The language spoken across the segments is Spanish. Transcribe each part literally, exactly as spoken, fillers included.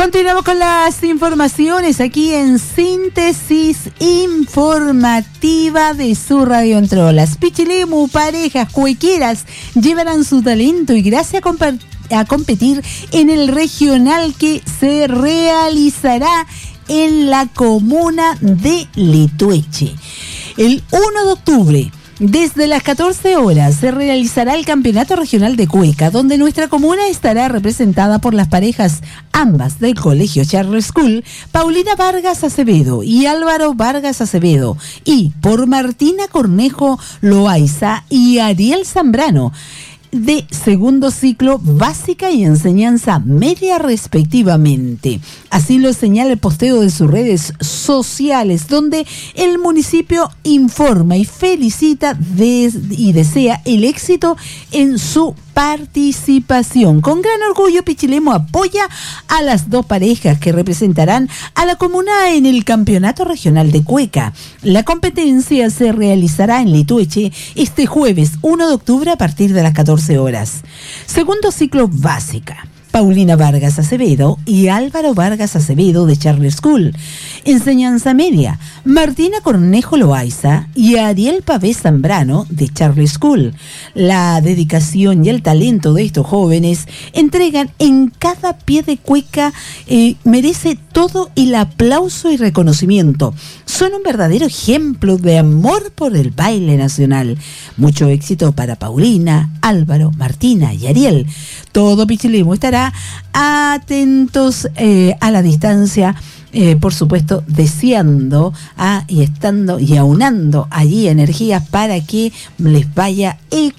Continuamos con las informaciones aquí en Síntesis Informativa de su Radio en Trolas. Pichilemu, parejas cuequeras llevarán su talento y gracia a, compa- a competir en el regional que se realizará en la comuna de Litueche. El uno de octubre, desde las catorce horas, se realizará el Campeonato Regional de Cueca, donde nuestra comuna estará representada por las parejas ambas del Colegio Charles School, Paulina Vargas Acevedo y Álvaro Vargas Acevedo, y por Martina Cornejo Loaiza y Ariel Zambrano, de segundo ciclo básica y enseñanza media respectivamente. Así lo señala el posteo de sus redes sociales, donde el municipio informa y felicita de, y desea el éxito en su participación. Con gran orgullo, Pichilemu apoya a las dos parejas que representarán a la comuna en el Campeonato Regional de Cueca. La competencia se realizará en Litueche este jueves uno de octubre a partir de las catorce horas. Segundo ciclo básica, Paulina Vargas Acevedo y Álvaro Vargas Acevedo de Charles School. Enseñanza media, Martina Cornejo Loaiza y Ariel Pavé Zambrano de Charles School. La dedicación y el talento de estos jóvenes entregan en cada pie de cueca eh, merece todo el aplauso y reconocimiento. Son un verdadero ejemplo de amor por el baile nacional. Mucho éxito para Paulina, Álvaro, Martina y Ariel. Todo Pichilemu estará atentos eh, a la distancia, eh, por supuesto, deseando ah, y estando y aunando allí energías para que les vaya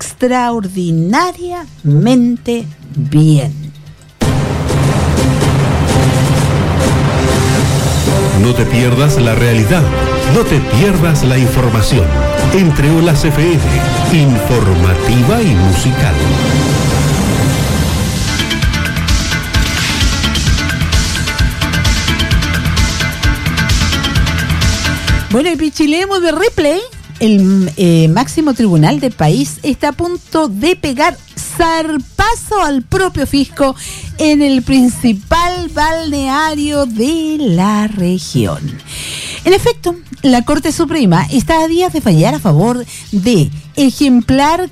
extraordinariamente bien. No te pierdas la realidad, no te pierdas la información. Entre Olas F M, informativa y musical. Bueno, y Pichilemu de Ripley, el eh, máximo tribunal del país, está a punto de pegar zarpazo al propio fisco en el principal balneario de la región. En efecto, la Corte Suprema está a días de fallar a favor de ejemplar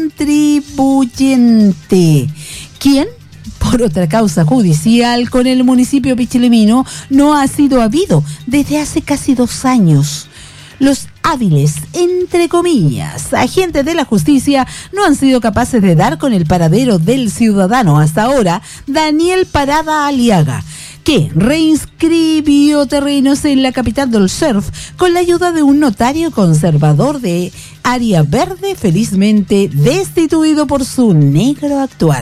contribuyente, quien, por otra causa judicial con el municipio pichilemino, no ha sido habido desde hace casi dos años. Los hábiles, entre comillas, agentes de la justicia no han sido capaces de dar con el paradero del ciudadano hasta ahora, Daniel Parada Aliaga, que reinscribió terrenos en la capital del surf con la ayuda de un notario conservador de área verde, felizmente destituido por su negro actuar.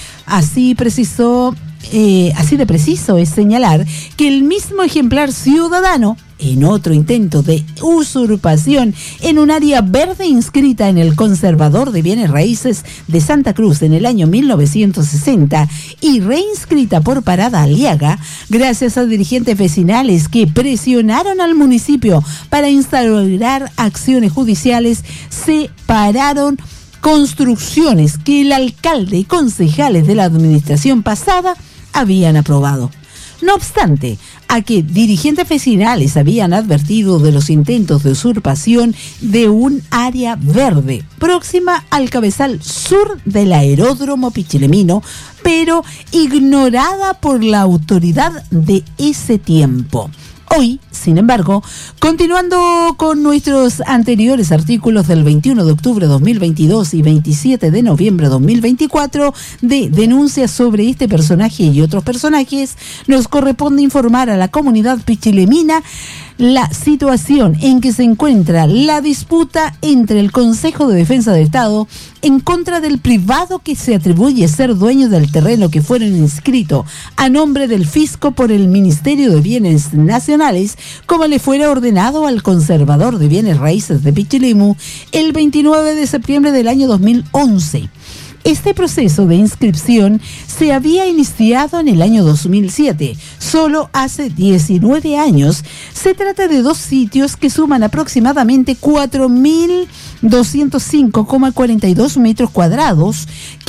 Así precisó, eh, así de preciso es señalar que el mismo ejemplar ciudadano, en otro intento de usurpación en un área verde inscrita en el Conservador de Bienes Raíces de Santa Cruz en el año mil novecientos sesenta y reinscrita por Parada Aliaga, gracias a dirigentes vecinales que presionaron al municipio para instaurar acciones judiciales, se pararon construcciones que el alcalde y concejales de la administración pasada habían aprobado. No obstante, a que dirigentes vecinales habían advertido de los intentos de usurpación de un área verde próxima al cabezal sur del aeródromo pichilemino, pero ignorada por la autoridad de ese tiempo. Hoy, sin embargo, continuando con nuestros anteriores artículos del veintiuno de octubre de dos mil veintidós y veintisiete de noviembre de dos mil veinticuatro de denuncias sobre este personaje y otros personajes, nos corresponde informar a la comunidad pichilemina la situación en que se encuentra la disputa entre el Consejo de Defensa del Estado en contra del privado que se atribuye ser dueño del terreno que fueron inscritos a nombre del fisco por el Ministerio de Bienes Nacionales, como le fuera ordenado al conservador de bienes raíces de Pichilemu el veintinueve de septiembre del año dos mil once. Este proceso de inscripción se había iniciado en el año dos mil siete, solo hace diecinueve años. Se trata de dos sitios que suman aproximadamente cuatro mil doscientos cinco coma cuarenta y dos metros cuadrados,